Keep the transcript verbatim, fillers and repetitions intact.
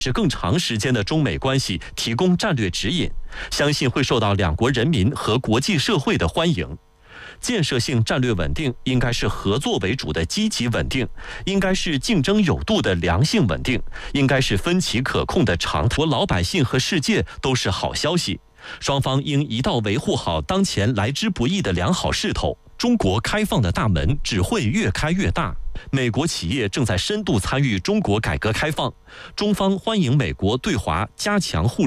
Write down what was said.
是更长时间的中美关系提供战略指引，相信会受到两国人民和国际社会的欢迎。建设性战略稳定应该是合作为主的积极稳定，应该是竞争有度的良性稳定，应该是分歧可控的常态。老百姓和世界都是好消息，双方应一道维护好当前来之不易的良好势头。中国开放的大门只会越开越大。美国企业正在深度参与中国改革开放，中方欢迎美国对华加强互